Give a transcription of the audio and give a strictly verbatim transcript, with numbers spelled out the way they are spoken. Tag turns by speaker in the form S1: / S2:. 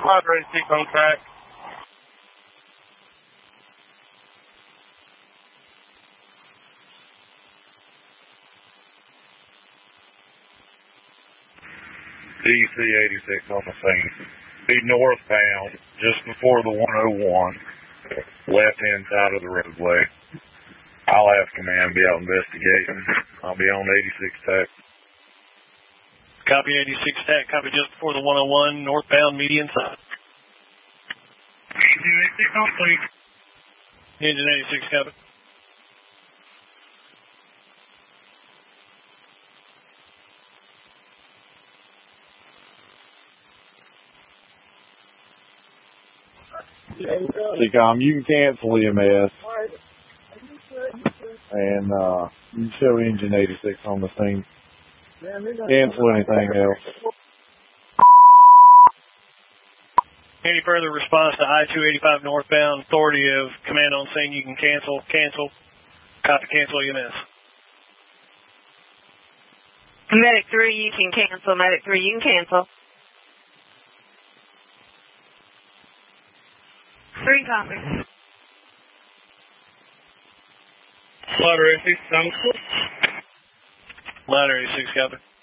S1: Ladder eighty-six on track.
S2: D C eighty-six on the scene. Be northbound, just before the one oh one, left-hand side of the roadway. I'll have command be out investigating. I'll be on eighty-six tech.
S3: Copy eighty-six tech. Copy just before the one oh one, northbound, median side.
S1: Engine eighty-six on fleet.
S3: Engine eighty-six, copy.
S4: C COM, you can cancel E M S. And uh, you can show engine eighty-six on the scene. Cancel anything else.
S3: Any further response to I two eighty-five northbound, authority of command on scene, you can cancel, cancel, copy, cancel E M S.
S5: Medic three, you can cancel. Medic three, you can cancel. Three copies.
S1: Ladder eighty-six on.
S3: Ladder eighty-six, copy.